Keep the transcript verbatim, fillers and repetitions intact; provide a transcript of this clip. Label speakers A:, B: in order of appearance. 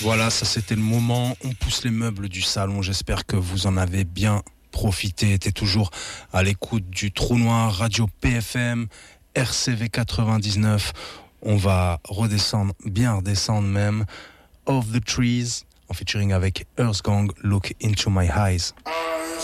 A: Voilà, ça c'était le moment. On pousse les meubles du salon. J'espère que vous en avez bien profité. T'es toujours à l'écoute du Trou Noir, Radio P F M, R C V quatre-vingt-dix-neuf. On va redescendre, bien redescendre même. Of the Trees, en featuring avec Earth Gang, Look Into My Eyes.